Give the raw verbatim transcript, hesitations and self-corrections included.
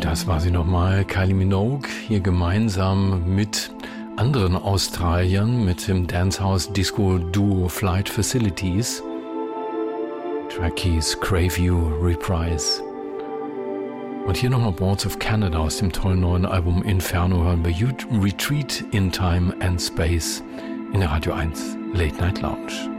Das war sie nochmal, Kylie Minogue, hier gemeinsam mit anderen Australiern, mit dem Dancehouse-Disco-Duo Flight Facilities. Track hieß Crave You Reprise. Und hier nochmal Boards of Canada aus dem tollen neuen Album Inferno hören wir Retreat in Time and Space in der Radio eins Late Night Lounge.